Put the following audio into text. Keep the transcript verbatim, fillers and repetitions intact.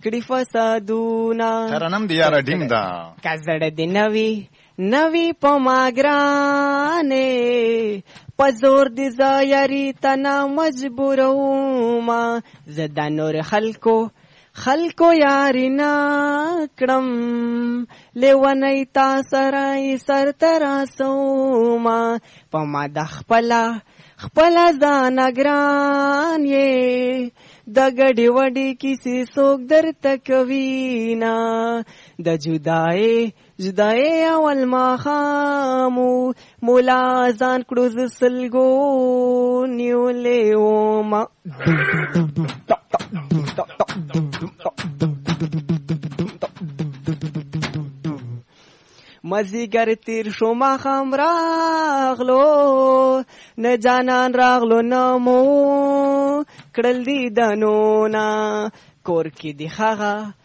کړي فسادونه. ترنم دی یاره ډینګ ده که زړه دې نوي نوي په ما ګرانې په زور دې زه یاري ته نه مجبورومه. زه د نور خلکو خلکو یاری نه کړم لیونی تا سره یې سر ته رسومه. په ما د خپله خپله ځانه ګران یې د ګډې وډې کیسې څوک درته کوي نه. د جدایۍ جدایۍ اول ماښامو مولا ځان کړو زه سلګو نیولې ومه. مازیګر تیر شو ماښام راغلو نه جانان راغلو نه مو کړل دیدنونه. کور کې د هغه